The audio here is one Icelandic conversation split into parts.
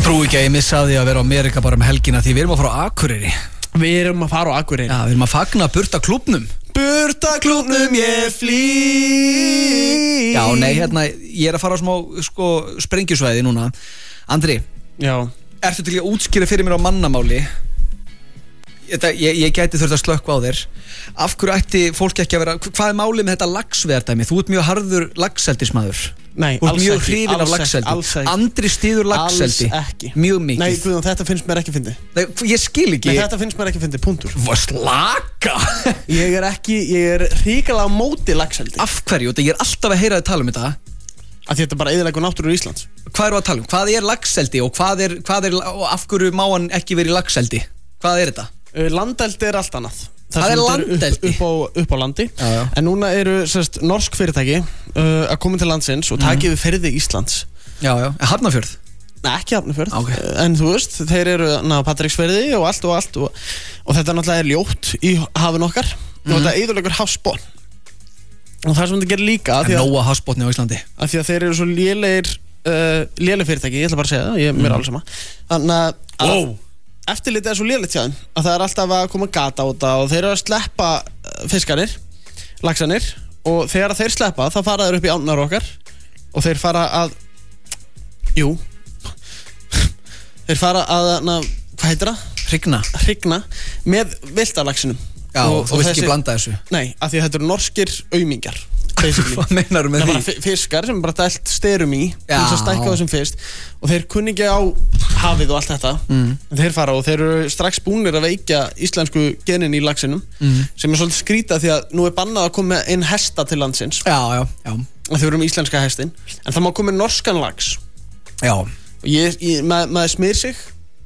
trúi ekki að ég missaði að vera á Amerika bara með helgina því við erum að fara á Akureyri. Við erum að fara á Akureyri. Já, við erum að fagna burta klúbnum. Burta klúbnum ég flý. Já, nei, hérna, ég er að fara á smá, sko, sprengjusvæði núna. Andri. Já. Ertu til að útskýra fyrir mér á mannamáli? Ég gæti þurft að slökkva á þér. Af hverju ætti fólk ekki að vera, hvað er málið með þetta laxveiðardæmi? Þú ert mjög harður laxeldismadur. Nei, þú ert alls mjög ekki, hrifinn af laxeldi. alls ekki. Andri styður laxeldi. Alls ekki. Mjög mikið. Nei, Guðjón, þetta finnst mér ekki fyndið. Nei, ég skil ekki. Nei, þetta finnst mér ekki fyndið, punktur. Hvað slaka? Ég er hrikalega á móti laxeldi. Af hverju? Ég er alltaf að heyra þig tala um þetta. Að þetta bara eyðileggur náttúru Íslands. Hvað erum við að tala um? Hvað er laxeldi og og af hverju má hann ekki verið í laxeldi? Hvað er þetta? Landeldi er allt annað. Það er landeldi? Upp á landi. Já. En núna eru norsk fyrirtæki að koma til landsins og taka yfir firði Íslands. Já. Hafnarfjörð? Nei, ekki Hafnarfjörð. Okay. En þú veist, þeir eru Patreksfirði og allt. Og þetta náttúrulega er ljótt í hafin okkar. Og þetta eyðileggur hafsbotn. Og það sem þetta gerir líka en nóga hafsbotni á Íslandi. Af því að þeir eru svo léleg fyrirtæki, ég ætla bara að segja það, mér er alveg sama. Þannig að eftirlitið er svo lélegt hjá þeim að það er alltaf að koma gata á þetta og þeir eru að sleppa fiskanir, laxanir, og þegar þeir sleppa þá fara þeir upp í ánnar okkar og þeir fara að þeir fara að hvað heitir það? Hrygna með vildarlaxinum. Já, og þú vilt ekki blanda þessu? Nei, af því að þetta eru norskir aumingjar. Hvað meinaru með því? Það er bara fiskar sem bara dælt styrum í til þess að stækka þessum fyrst og þeir kunni ekki á hafið og allt þetta en þeir fara og þeir eru strax búnir að veikja íslensku genin í laxinum sem er svolítið skrítið því að nú er bannað að koma inn hesta til landsins. Já. Þau eru með íslenska hestin en það má koma inn norskan lax. Já. Og maður smyr sig.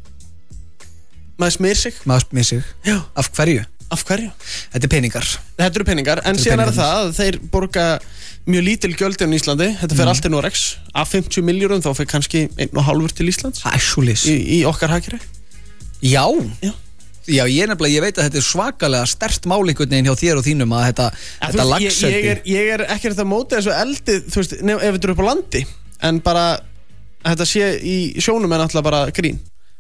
Maður smyr sig? Já. Af hverju? Þetta eru peningar, en síðan er það að þeir borga mjög lítil gjöld í Íslandi. Þetta fer allt til Noregs. Af 50 miljórum þá fer kannski 1,5 til Íslands. Í okkar hagkerfi. Já, ég veit að þetta er svakalega sterkt mál einhvern veginn hjá þér og þínum að þetta laxeldi. Ég er ekki þetta mótið þessu eldi, þú veist, ef þetta eru upp á landi, en bara þetta sé í sjónum er náttúrulega bara grín.